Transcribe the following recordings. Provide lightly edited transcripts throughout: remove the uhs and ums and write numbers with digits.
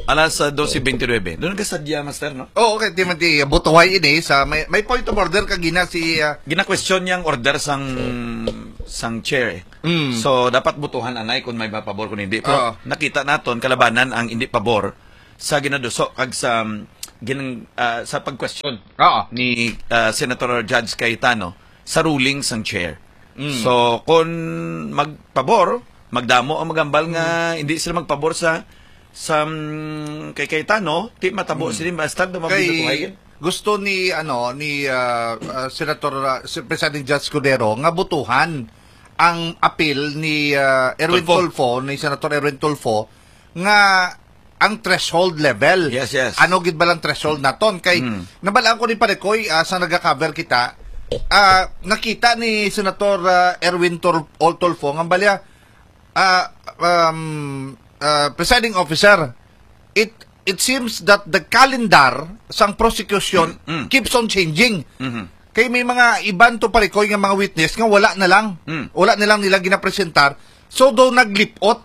Alas 12:29. Doon ka sadya, Master, no? Oo, okay, Timothy, butuhay ini sa may point of order kagina si gina-question niyang order sang chair. So dapat butuhan anay kung may mapabor kung hindi. Pero nakita naton kalabanan ang hindi pabor sa ginaduso kag sa sa pag-question ni Senator Judge Cayetano sa ruling sang chair. So kung magpabor, magdamo ang magambal nga hindi sila magpabor sa kay Cayetano, ti matabo sila basta mabinutuhay. Gusto ni Senator Presiding Judge Escudero nga butuhan ang appeal ni Tulfo, ni Senator Erwin Tulfo nga ang threshold level. Yes, yes. Ano gid ba lang threshold naton kay nabalaan ko ni Parekoy sa naga-cover kita. Nakita ni Senator Erwin Tulfo nga balya presiding officer, it seems that the calendar sang prosecution keeps on changing. Kay may mga iban to Parekoy nga mga witness nga wala na lang nila ginapresentar. So do naglipot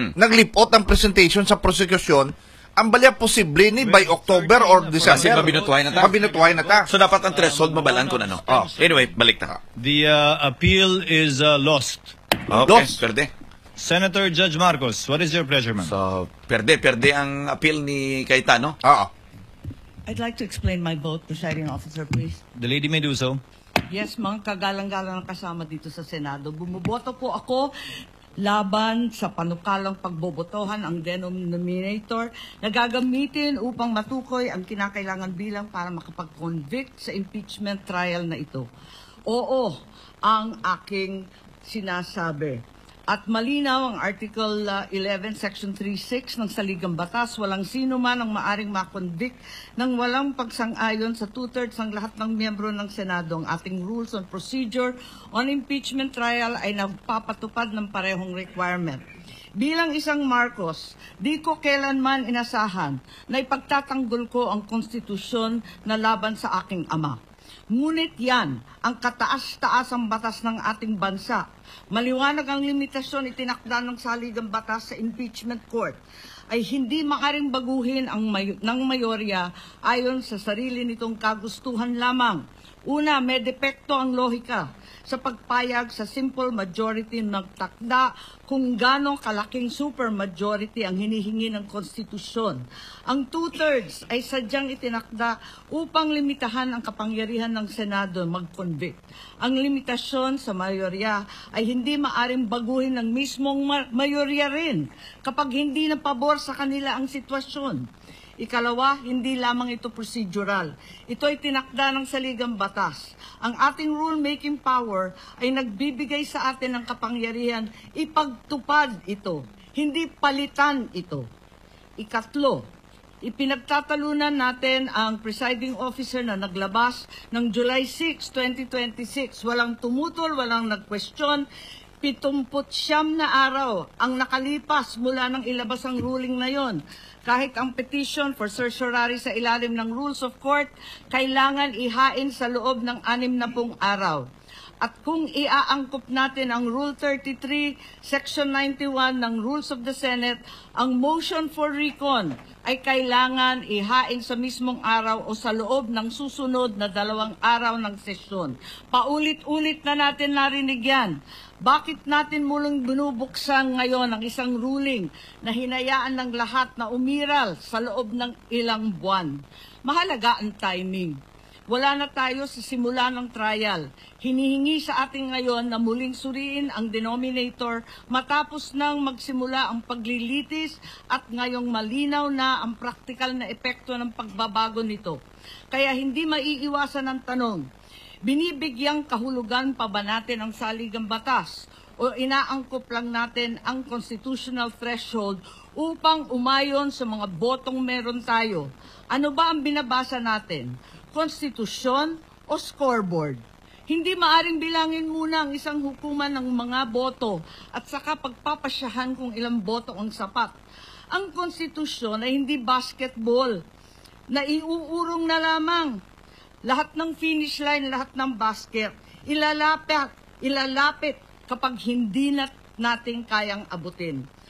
ang presentation sa prosecution. Ang balya posible ni by October or December. Mabinutuhay na ta. So dapat ang threshold mabalaan ko ano. Anyway, balik na. The appeal is lost. Okay, perde. Senator Judge Marcos, what is your pleasure, ma'am? So, perde ang appeal ni Cayetano. I'd like to explain my vote, presiding officer, please. The lady may do so. Yes, mga kagalang-galang kasama dito sa Senado. Bumuboto po ako laban sa panukalang pagbobotohan ang denominator na gagamitin upang matukoy ang kinakailangan bilang para makapag-convict sa impeachment trial na ito. Oo, ang aking sinasabi. At malinaw ang Article 11, Section 3.6 ng Saligang Batas, walang sino man ang maaring makonvict ng walang pagsang-ayon sa 2/3 ng lahat ng miyembro ng Senado. Ang ating Rules on Procedure on Impeachment Trial ay nagpapatupad ng parehong requirement. Bilang isang Marcos, di ko kailanman inasahan na ipagtatanggol ko ang konstitusyon na laban sa aking ama. Ngunit yan ang kataas-taasang batas ng ating bansa. Maliwanag ang limitasyon itinakda ng Saligang Batas sa impeachment court ay hindi makaring baguhin ng mayorya ayon sa sarili nitong kagustuhan lamang. Una, may depekto ang lohika sa pagpayag sa simple majority ng takda kung gaano kalaking supermajority ang hinihingi ng konstitusyon. Ang 2/3 ay sadyang itinakda upang limitahan ang kapangyarihan ng Senado mag-convict. Ang limitasyon sa mayorya ay hindi maaring baguhin ng mismong mayorya rin kapag hindi na pabor sa kanila ang sitwasyon. Ikalawa, hindi lamang ito procedural. Ito ay tinakda ng Saligang Batas. Ang ating rule-making power ay nagbibigay sa atin ng kapangyarihan ipagtupad ito, hindi palitan ito. Ikatlo, ipinagtatalunan natin ang presiding officer na naglabas ng July 6, 2026. Walang tumutol, walang nag-question. 79 na araw ang nakalipas mula nang ilabas ang ruling na yon. Kahit ang petition for certiorari sa ilalim ng Rules of Court, kailangan ihain sa loob ng 60 araw. At kung iaangkop natin ang Rule 33, Section 91 ng Rules of the Senate, ang motion for recon ay kailangan ihain sa mismong araw o sa loob ng susunod na 2 araw ng sesyon. Paulit-ulit na natin narinig yan. Bakit natin muling binubuksan ngayon ang isang ruling na hinayaan ng lahat na umiral sa loob ng ilang buwan? Mahalaga ang timing. Wala na tayo sa simula ng trial. Hinihingi sa atin ngayon na muling suriin ang denominator matapos nang magsimula ang paglilitis at ngayong malinaw na ang praktikal na epekto ng pagbabago nito. Kaya hindi maiiwasan ang tanong, binibigyang kahulugan pa ba natin ang Saligang Batas o inaangkop lang natin ang constitutional threshold upang umayon sa mga botong meron tayo? Ano ba ang binabasa natin? Konstitusyon o scoreboard? Hindi maaring bilangin muna ang isang hukuman ng mga boto at saka pagpapasyahan kung ilang boto ang sapat. Ang konstitusyon ay hindi basketball na iuurong na lamang. Lahat ng finish line, lahat ng basket, ilalapit kapag hindi natin kayang abutin.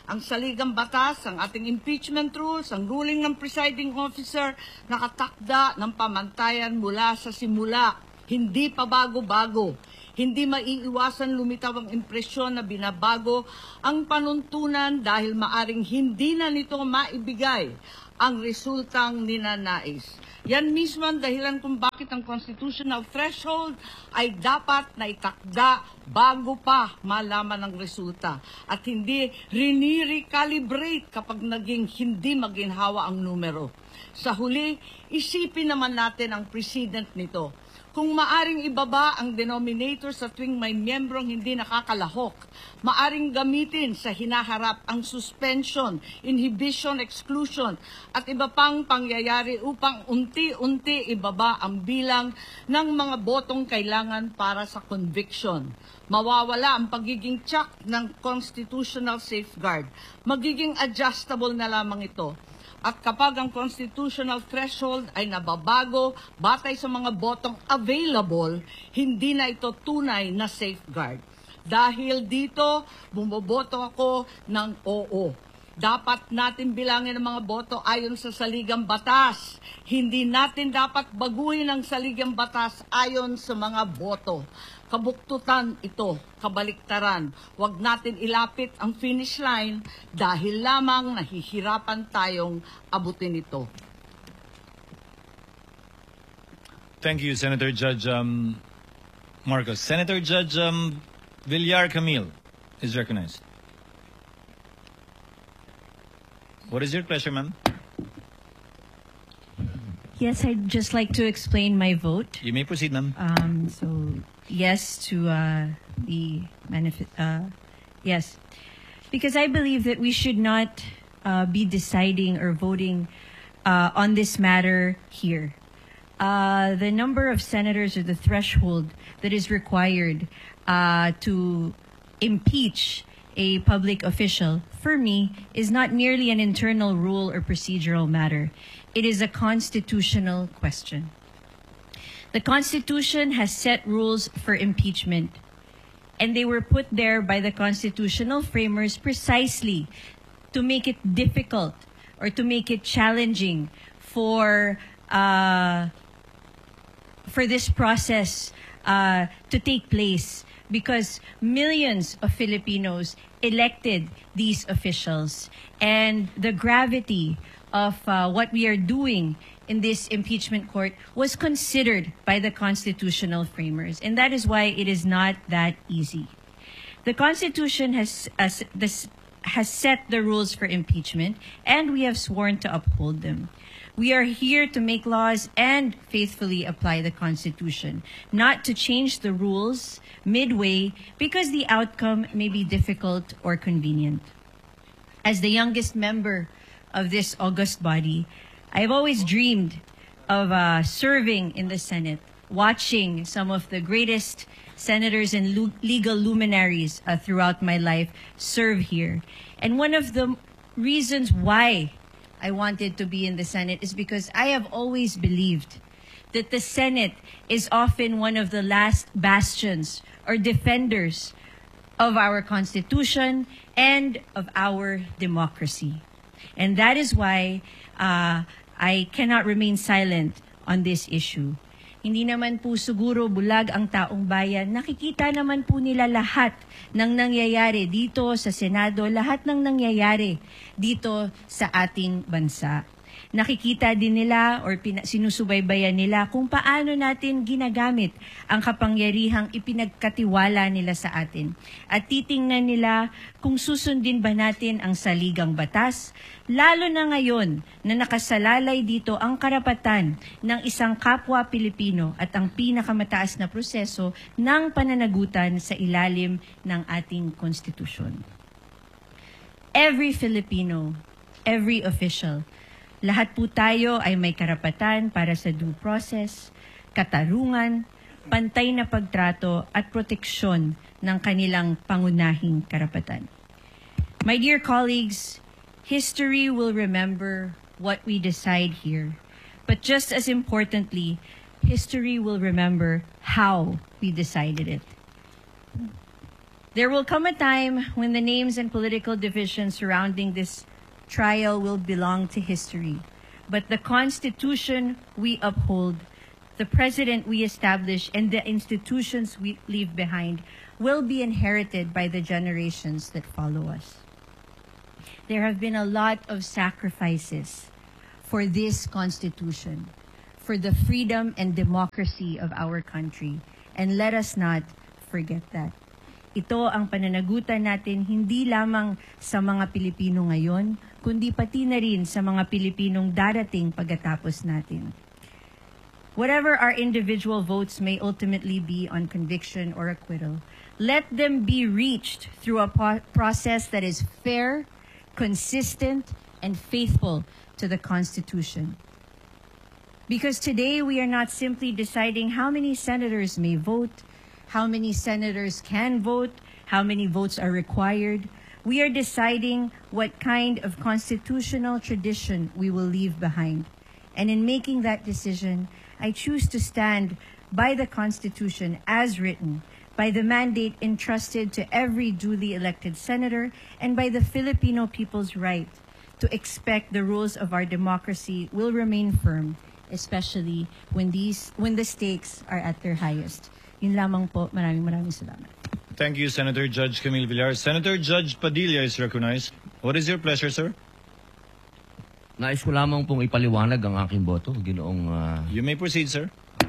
Ang saligang batas, ang ating impeachment rules, ang ruling ng presiding officer, nakatakda ng pamantayan mula sa simula. Hindi pa bago-bago. Hindi maiiwasan lumitaw ang impresyon na binabago ang panuntunan dahil maaring hindi na nito maibigay ang resultang ninanais. Yan mismo ang dahilan kung bakit ang constitutional threshold ay dapat na itakda bago pa malaman ang resulta at hindi rini-recalibrate kapag naging hindi maginhawa ang numero. Sa huli, isipin naman natin ang precedent nito. Kung maaring ibaba ang denominator sa tuwing may miyembrong hindi nakakalahok, maaring gamitin sa hinaharap ang suspension, inhibition, exclusion, at iba pang pangyayari upang unti-unti ibaba ang bilang ng mga botong kailangan para sa conviction. Mawawala ang pagiging check ng constitutional safeguard. Magiging adjustable na lamang ito. At kapag ang constitutional threshold ay nababago batay sa mga botong available, hindi na ito tunay na safeguard. Dahil dito, bumoboto ako ng oo. Dapat natin bilangin ang mga boto ayon sa saligang batas. Hindi natin dapat baguhin ang saligang batas ayon sa mga boto. Kabuktutan ito, kabaliktaran. Huwag natin ilapit ang finish line dahil lamang nahihirapan tayong abutin ito. Thank you, Senator Judge Marcos. Senator Judge Villar Camille is recognized. What is your pleasure, ma'am? Yes, I'd just like to explain my vote. You may proceed, ma'am. So, yes to the manifest. Yes, because I believe that we should not be deciding or voting on this matter here. The number of senators or the threshold that is required to impeach a public official, for me, is not merely an internal rule or procedural matter. It is a constitutional question. The Constitution has set rules for impeachment, and they were put there by the constitutional framers precisely to make it difficult or to make it challenging for this process to take place, because millions of Filipinos elected these officials, and the gravity of what we are doing in this impeachment court was considered by the constitutional framers, and that is why it is not that easy. The Constitution has set the rules for impeachment, and we have sworn to uphold them. We are here to make laws and faithfully apply the Constitution, not to change the rules midway because the outcome may be difficult or convenient. As the youngest member of this august body, I've always dreamed of serving in the Senate, watching some of the greatest senators and legal luminaries throughout my life serve here. And one of the reasons why I wanted to be in the Senate is because I have always believed that the Senate is often one of the last bastions or defenders of our Constitution and of our democracy. And that is why I cannot remain silent on this issue. Hindi naman po siguro bulag ang taong bayan. Nakikita naman po nila lahat ng nangyayari dito sa Senado, lahat ng nangyayari dito sa ating bansa. Nakikita din nila or sinusubaybayan nila kung paano natin ginagamit ang kapangyarihang ipinagkatiwala nila sa atin. At titingnan nila kung susundin ba natin ang saligang batas, lalo na ngayon na nakasalalay dito ang karapatan ng isang kapwa Pilipino at ang pinakamataas na proseso ng pananagutan sa ilalim ng ating konstitusyon. Every Filipino, every official, lahat po tayo ay may karapatan para sa due process, katarungan, pantay na pagtrato at proteksyon ng kanilang pangunahing karapatan. My dear colleagues, history will remember what we decide here. But just as importantly, history will remember how we decided it. There will come a time when the names and political divisions surrounding this trial will belong to history. But the Constitution we uphold, the President we establish, and the institutions we leave behind will be inherited by the generations that follow us. There have been a lot of sacrifices for this Constitution, for the freedom and democracy of our country. And let us not forget that. Ito ang pananagutan natin hindi lamang sa mga Pilipino ngayon, kundi pati na rin sa mga Pilipinong darating pagkatapos natin. Whatever our individual votes may ultimately be on conviction or acquittal, let them be reached through a process that is fair, consistent, and faithful to the Constitution. Because today we are not simply deciding how many senators may vote, how many senators can vote, how many votes are required. We are deciding what kind of constitutional tradition we will leave behind. And in making that decision, I choose to stand by the Constitution as written, by the mandate entrusted to every duly elected senator, and by the Filipino people's right to expect the rules of our democracy will remain firm, especially when the stakes are at their highest. Yun lamang po. Maraming salamat. Thank you, Senator Judge Camille Villar. Senator Judge Padilla is recognized. What is your pleasure, sir? Nais ko lamang pong ipaliwanag ang aking boto, Ginoong... You may proceed, sir.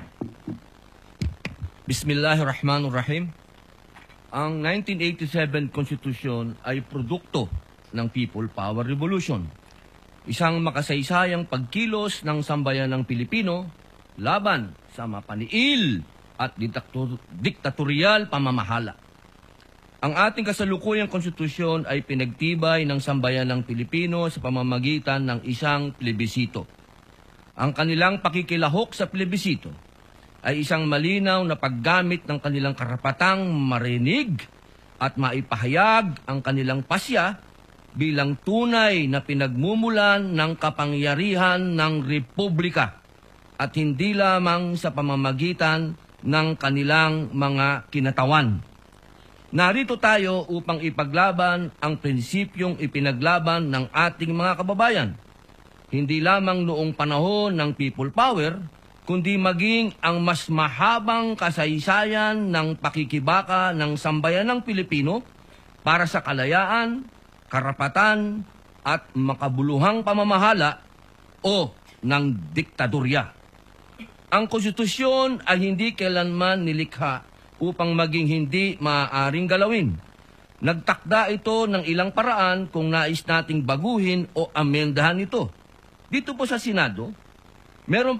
Bismillahirrahmanirrahim. Ang 1987 Constitution ay produkto ng People Power Revolution. Isang makasaysayang pagkilos ng sambayan ng Pilipino laban sa mapaniil at diktatorial pamamahala. Ang ating kasalukuyang konstitusyon ay pinagtibay ng sambayan ng Pilipino sa pamamagitan ng isang plebisito. Ang kanilang pakikilahok sa plebisito ay isang malinaw na paggamit ng kanilang karapatang marinig at maipahayag ang kanilang pasya bilang tunay na pinagmumulan ng kapangyarihan ng Republika at hindi lamang sa pamamagitan ng kanilang mga kinatawan. Narito tayo upang ipaglaban ang prinsipyong ipinaglaban ng ating mga kababayan. Hindi lamang noong panahon ng people power, kundi maging ang mas mahabang kasaysayan ng pakikibaka ng sambayan ng Pilipino para sa kalayaan, karapatan at makabuluhang pamamahala o ng diktadorya. Ang konstitusyon ay hindi kailanman nilikha upang maging hindi maaaring galawin. Nagtakda ito ng ilang paraan kung nais nating baguhin o amendahan ito. Dito po sa Senado, meron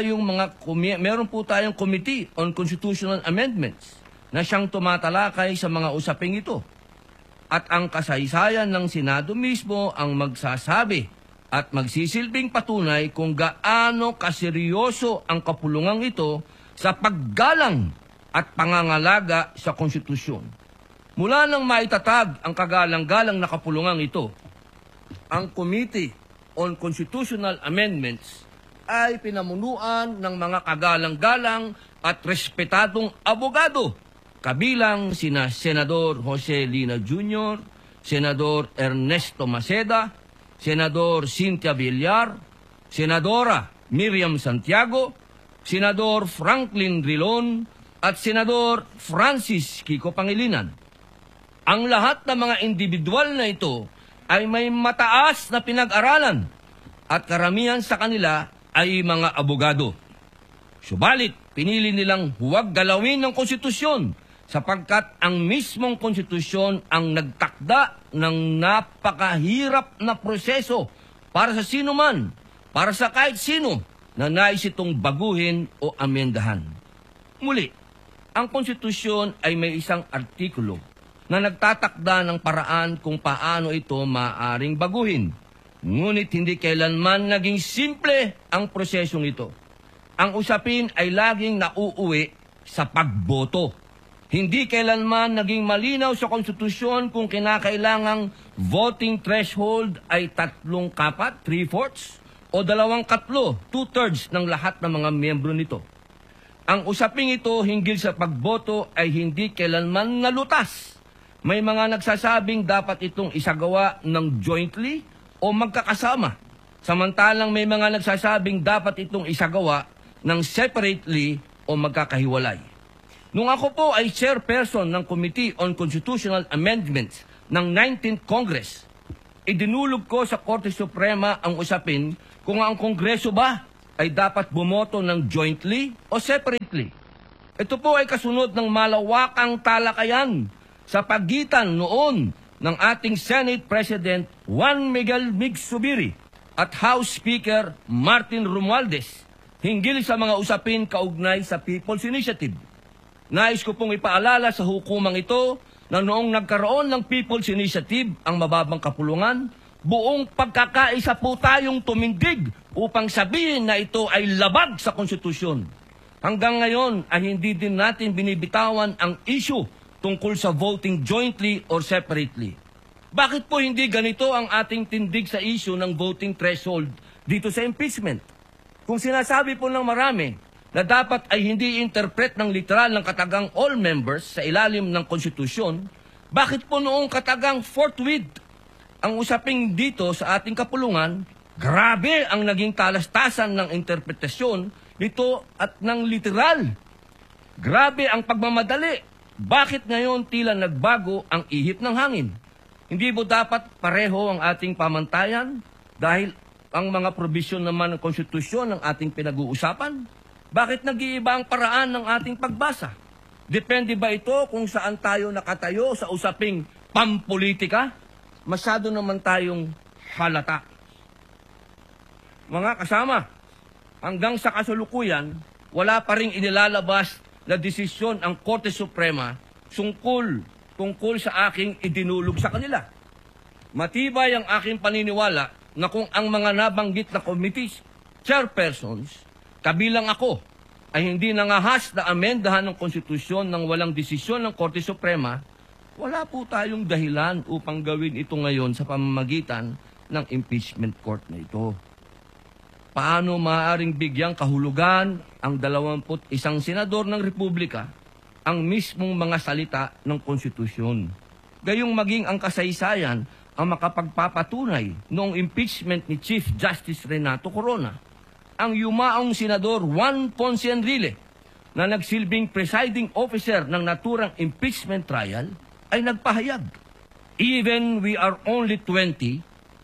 po tayong Committee on Constitutional Amendments na siyang tumatalakay sa mga usaping ito. At ang kasaysayan ng Senado mismo ang magsasabi at magsisilbing patunay kung gaano kaseryoso ang kapulungang ito sa paggalang at pangangalaga sa konstitusyon. Mula nang maitatag ang kagalang-galang na kapulungang ito, ang Committee on Constitutional Amendments ay pinamunuan ng mga kagalang-galang at respetadong abogado, kabilang sina Senador Jose Lina Jr., Senador Ernesto Maceda, Senador Cynthia Villar, Senadora Miriam Santiago, Senador Franklin Drilon, at Senador Francis Kiko Pangilinan. Ang lahat ng mga individual na ito ay may mataas na pinag-aralan at karamihan sa kanila ay mga abogado. Subalit, pinili nilang huwag galawin ng konstitusyon sapagkat ang mismong konstitusyon ang nagtakda ng napakahirap na proseso para sa sino man, para sa kahit sino na nais itong baguhin o amendahan. Muli, ang konstitusyon ay may isang artikulo na nagtatakda ng paraan kung paano ito maaaring baguhin. Ngunit hindi kailanman naging simple ang prosesong ito. Ang usapin ay laging nauuwi sa pagboto. Hindi kailanman naging malinaw sa konstitusyon kung kinakailangang voting threshold ay 3/4, 3/4, o 2/3, 2/3 ng lahat ng mga miyembro nito. Ang usaping ito hinggil sa pagboto ay hindi kailanman nalutas May mga nagsasabing dapat itong isagawa ng jointly o magkakasama. Samantalang may mga nagsasabing dapat itong isagawa ng separately o magkakahiwalay. Nung ako po ay chairperson ng Committee on Constitutional Amendments ng 19th Congress, idinulog ko sa Korte Suprema ang usapin kung ang Kongreso ba ay dapat bumoto ng jointly o separately. Ito po ay kasunod ng malawakang talakayan sa pagitan noon ng ating Senate President Juan Miguel Mig-Zubiri at House Speaker Martin Romualdez hinggil sa mga usapin kaugnay sa People's Initiative. Nais ko pong ipaalala sa hukumang ito na noong nagkaroon ng People's Initiative ang mababang kapulungan, buong pagkakaisa po tayong tumindig upang sabihin na ito ay labag sa konstitusyon. Hanggang ngayon ay hindi din natin binibitawan ang issue tungkol sa voting jointly or separately. Bakit po hindi ganito ang ating tindig sa issue ng voting threshold dito sa impeachment? Kung sinasabi po ng marami na dapat ay hindi interpret ng literal ng katagang all members sa ilalim ng konstitusyon, bakit po noong katagang forthwith ang usaping dito sa ating kapulungan, grabe ang naging talastasan ng interpretasyon nito at ng literal. Grabe ang pagmamadali. Bakit ngayon tila nagbago ang ihip ng hangin? Hindi ba dapat pareho ang ating pamantayan dahil ang mga probisyon naman ng konstitusyon ng ating pinag-uusapan? Bakit nag-iiba ang paraan ng ating pagbasa? Depende ba ito kung saan tayo nakatayo sa usaping pampolitika? Masyado naman tayong halata. Mga kasama, hanggang sa kasalukuyan, wala pa ring inilalabas na desisyon ang Korte Suprema tungkol sa aking idinulog sa kanila. Matibay ang aking paniniwala na kung ang mga nabanggit na committees, chairpersons, kabilang ako, ay hindi nangahas na amendahan ng konstitusyon ng walang desisyon ng Korte Suprema, wala po tayong dahilan upang gawin ito ngayon sa pamamagitan ng impeachment court na ito. Paano maaaring bigyang kahulugan ang 21 senador ng Republika ang mismong mga salita ng konstitusyon? Gayong maging ang kasaysayan ang makapagpapatunay noong impeachment ni Chief Justice Renato Corona, ang yumaong senador Juan Ponce Enrile na nagsilbing presiding officer ng naturang impeachment trial ay nagpahayag, even we are only 20,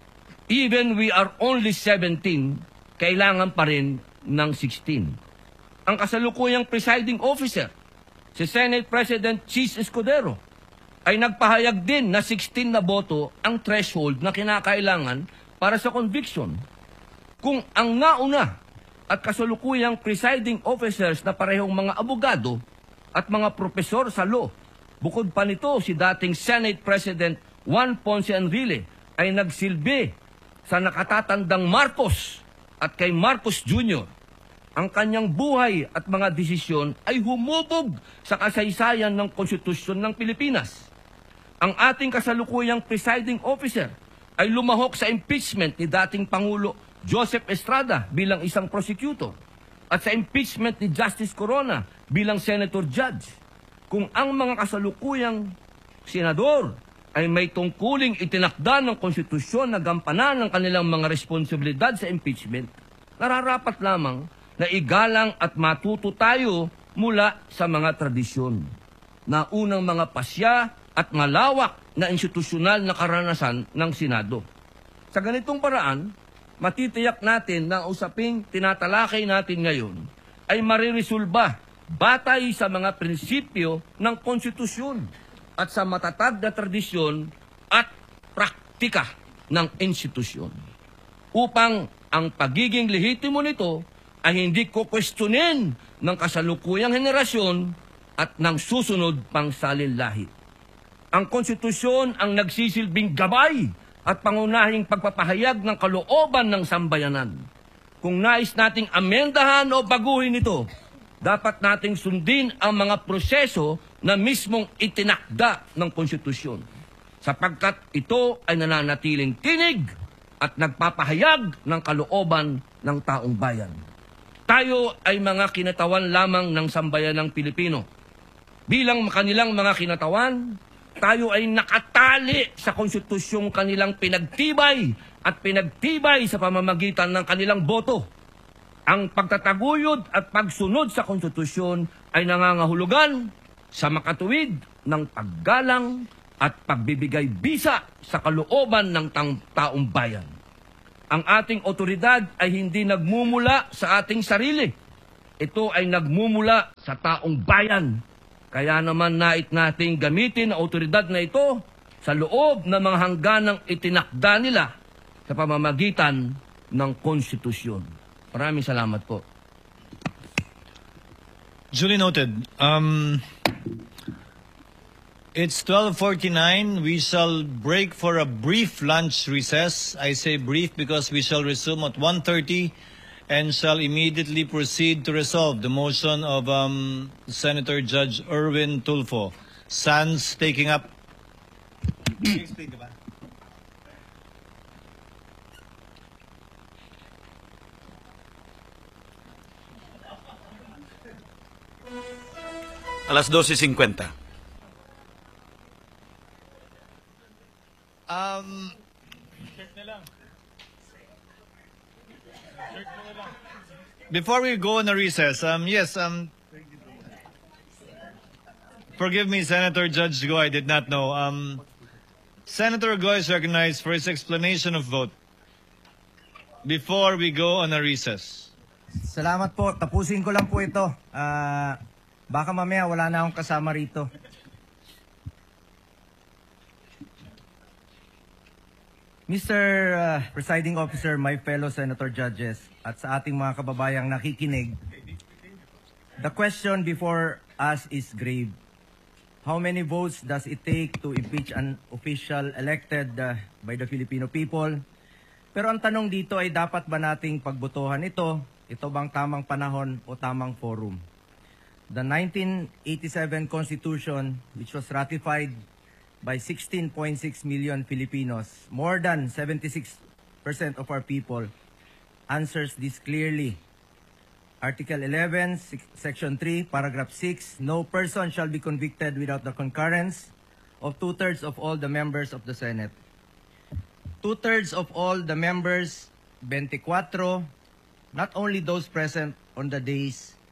even we are only 17, kailangan pa rin ng 16. Ang kasalukuyang presiding officer, si Senate President Chis Escudero, ay nagpahayag din na 16 na boto ang threshold na kinakailangan para sa conviction. Kung ang nauna at kasalukuyang presiding officers na parehong mga abogado at mga propesor sa law, bukod pa nito si dating Senate President Juan Ponce Enrile ay nagsilbi sa nakatatandang Marcos at kay Marcos Jr., ang kanyang buhay at mga desisyon ay humubog sa kasaysayan ng konstitusyon ng Pilipinas. Ang ating kasalukuyang presiding officer ay lumahok sa impeachment ni dating Pangulo Joseph Estrada bilang isang prosecutor at sa impeachment ni Justice Corona bilang senator judge. Kung ang mga kasalukuyang senador ay may tungkuling itinakda ng konstitusyon na gampanan ng kanilang mga responsibilidad sa impeachment, nararapat lamang na igalang at matuto tayo mula sa mga tradisyon na unang mga pasya at malawak na institusyonal na karanasan ng Senado. Sa ganitong paraan, matitiyak natin na ang usaping tinatalakay natin ngayon ay mariresolba batay sa mga prinsipyo ng konstitusyon at sa matatag na tradisyon at praktika ng institusyon. Upang ang pagiging lehitimo nito ay hindi kukwestiyonin ng kasalukuyang henerasyon at ng susunod pang salinlahi. Ang konstitusyon ang nagsisilbing gabay at pangunahing pagpapahayag ng kalooban ng sambayanan. Kung nais nating amendahan o baguhin ito, dapat nating sundin ang mga proseso na mismong itinakda ng konstitusyon, sapagkat ito ay nananatiling tinig at nagpapahayag ng kalooban ng taong bayan. Tayo ay mga kinatawan lamang ng sambayanang Pilipino. Bilang kanilang mga kinatawan, tayo ay nakatali sa konstitusyong kanilang pinagtibay at pinagtibay sa pamamagitan ng kanilang boto. Ang pagtataguyod at pagsunod sa konstitusyon ay nangangahulugan sa makatuwid ng paggalang at pagbibigay bisa sa kalooban ng taong bayan. Ang ating otoridad ay hindi nagmumula sa ating sarili. Ito ay nagmumula sa taong bayan. Kaya naman nait nating gamitin ang otoridad na ito sa loob ng mga hangganang itinakda nila sa pamamagitan ng konstitusyon. Maraming salamat po. Duly noted. It's 12:49. We shall break for a brief lunch recess. I say brief because we shall resume at 1:30 and shall immediately proceed to resolve the motion of Senator Judge Erwin Tulfo. Sans taking up. Alas 12:50. Before we go on a recess, forgive me, Senator Judge Go, I did not know. Senator Go is recognized for his explanation of vote before we go on a recess. Salamat po. Tapusin ko lang po ito. Baka mamaya wala na akong kasama rito. Mr. Presiding Officer, my fellow Senator Judges, at sa ating mga kababayang nakikinig, the question before us is grave. How many votes does it take to impeach an official elected by the Filipino people? Pero ang tanong dito ay dapat ba nating pagbotohan ito? Ito bang tamang panahon o tamang forum? The 1987 Constitution, which was ratified by 16.6 million Filipinos, more than 76% of our people, answers this clearly. Article 11, Section 3, Paragraph 6, no person shall be convicted without the concurrence of 2/3 of all the members of the Senate. 2/3 of all the members, 24, not only those present on the day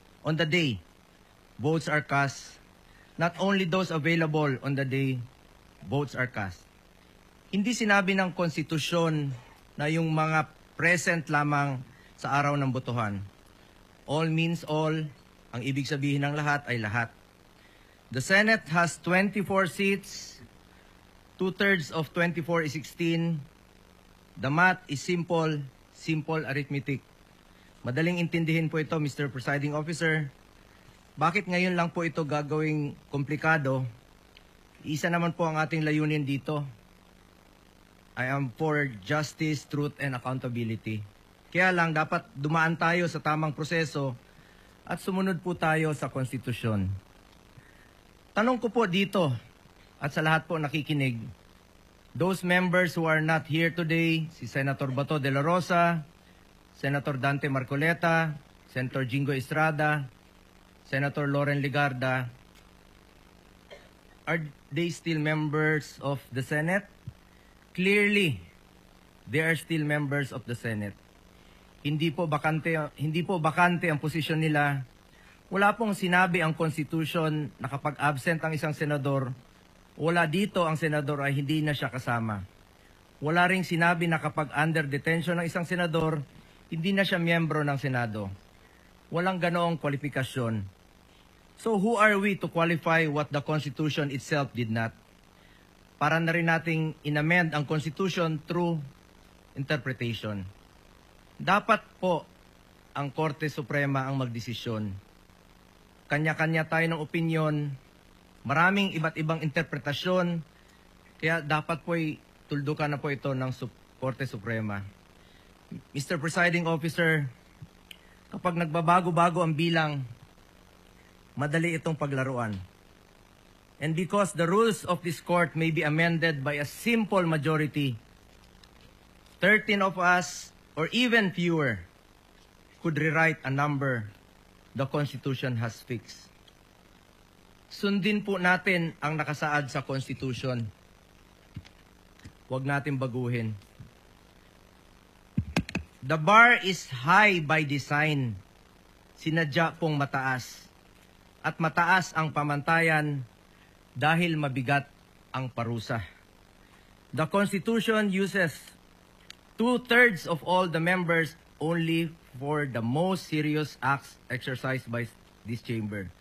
votes are cast, not only those available on the day votes are cast. Hindi sinabi ng konstitusyon na yung mga present lamang sa araw ng botohan. All means all. Ang ibig sabihin ng lahat ay lahat. The Senate has 24 seats. 2/3 of 24 is 16. The math is simple arithmetic. Madaling intindihin po ito, Mr. Presiding Officer. Bakit ngayon lang po ito gagawing komplikado? Isa naman po ang ating layunin dito. I am for justice, truth, and accountability. Kaya lang dapat dumaan tayo sa tamang proseso at sumunod po tayo sa konstitusyon. Tanong ko po dito at sa lahat po nakikinig, those members who are not here today, si Senator Bato de la Rosa, Senator Dante Marcoleta, Senator Jingo Estrada, Senator Loren Legarda, are they still members of the Senate? Clearly, they are still members of the Senate. Hindi po bakante ang posisyon nila. Wala pong sinabi ang Constitution na kapag absent ang isang senador, wala dito ang senador ay hindi na siya kasama. Wala ring sinabi na kapag under detention ng isang senador, hindi na siya miyembro ng Senado. Walang ganoong kwalifikasyon. So who are we to qualify what the Constitution itself did not? Para na rin nating inamend ang Constitution through interpretation. Dapat po ang Korte Suprema ang magdesisyon. Kanya-kanya tayo ng opinyon, maraming iba't ibang interpretasyon, kaya dapat po'y tuldukan na po ito ng Korte Suprema. Mr. Presiding Officer, kapag nagbabago-bago ang bilang, madali itong paglaruan. And because the rules of this court may be amended by a simple majority, 13 of us, or even fewer, could rewrite a number the Constitution has fixed. sundin po natin ang nakasaad sa Constitution. Huwag natin baguhin. The bar is high by design. Sinadya pong mataas. At mataas ang pamantayan dahil mabigat ang parusa. The Constitution uses 2/3 of all the members only for the most serious acts exercised by this chamber.